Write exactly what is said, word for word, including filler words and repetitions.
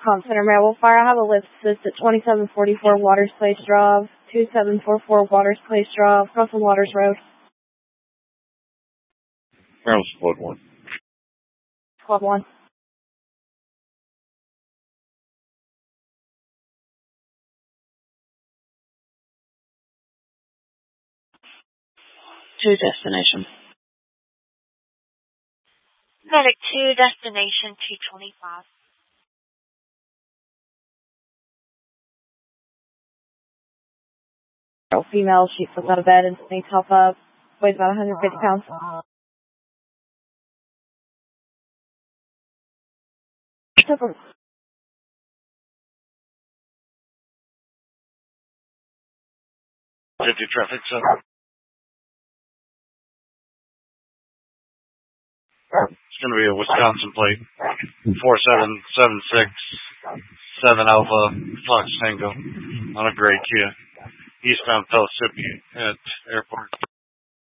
Com Center Maryville Fire. I have a list that's at twenty-seven forty-four Waters Place Drive, two seven four four Waters Place Drive, Russell Waters Road. Maryville Squad one. Squad one. To destination. Medic two, destination two twenty-five. Female, she slipped out of bed and needs help up. Weighs about one hundred fifty pounds. fifty traffic center. It's going to be a Wisconsin plate. four seven seven six seven Alpha Fox Tango on a gray Kia. Eastbound Pellissippi at airport.